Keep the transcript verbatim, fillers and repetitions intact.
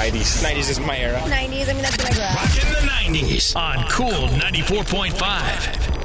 nineties. nineties is my era. nineties, I mean, that's when I grew up. Rockin' the nineties on Cool ninety-four point five.